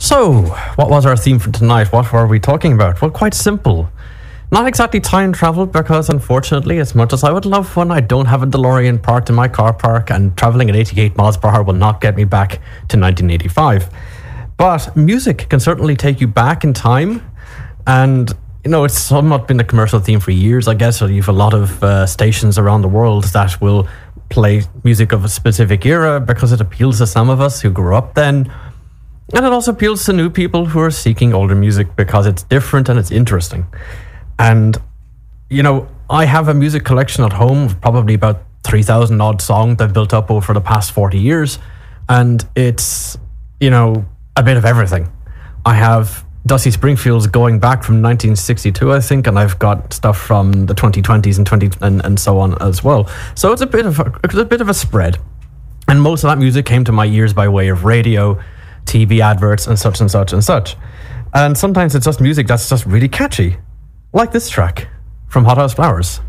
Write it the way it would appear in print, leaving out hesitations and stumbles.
So, what was our theme for tonight? What were we talking about? Well, quite simple. Not exactly time travel, because unfortunately, as much as I would love one, I don't have a DeLorean parked in my car park, and traveling at 88 miles per hour will not get me back to 1985. But music can certainly take you back in time, and it's somewhat been a commercial theme for years, I guess. So you have a lot of stations around the world that will play music of a specific era because it appeals to some of us who grew up then. And it also appeals to new people who are seeking older music because it's different and it's interesting. And, I have a music collection at home of probably about 3,000 odd songs that I've built up over the past 40 years. And it's, a bit of everything. I have Dusty Springfield's going back from 1962, I think, and I've got stuff from the 2020s and so on as well. So it's a bit of a spread. And most of that music came to my ears by way of radio, TV adverts, and such and such and such. And sometimes it's just music that's just really catchy. Like this track from Hothouse Flowers.